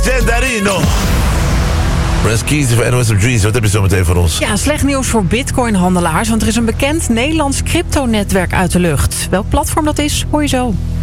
Gendarino. Press Keys of NOS of Dreams. Wat heb je zo meteen voor ons? Ja, slecht nieuws voor bitcoinhandelaars, want er is een bekend Nederlands cryptonetwerk uit de lucht. Welk platform dat is, hoor je zo.